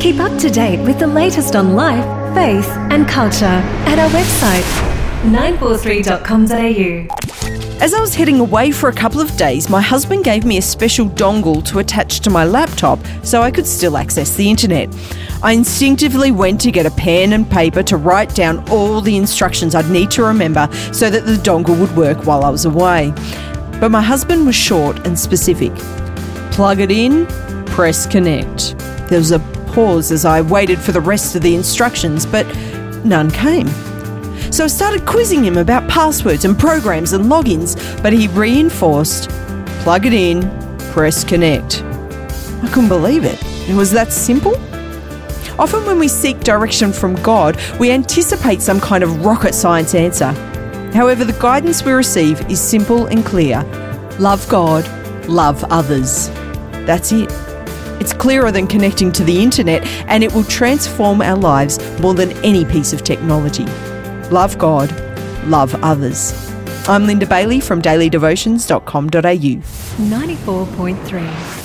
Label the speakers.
Speaker 1: Keep up to date with the latest on life, faith and culture at our website 943.com.au.
Speaker 2: As I was heading away for a couple of days, my husband gave me a special dongle to attach to my laptop so I could still access the internet. I instinctively went to get a pen and paper to write down all the instructions I'd need to remember so that the dongle would work while I was away. But my husband was short and specific. Plug it in, press connect. There was a pause as I waited for the rest of the instructions, but none came. So I started quizzing him about passwords and programs and logins, but he reinforced, plug it in, press connect. I couldn't believe it. It was that simple. Often when we seek direction from God, we anticipate some kind of rocket science answer. However, the guidance we receive is simple and clear. Love God, love others. That's it. It's clearer than connecting to the internet, and it will transform our lives more than any piece of technology. Love God, love others. I'm Linda Bailey from dailydevotions.com.au.
Speaker 1: 94.3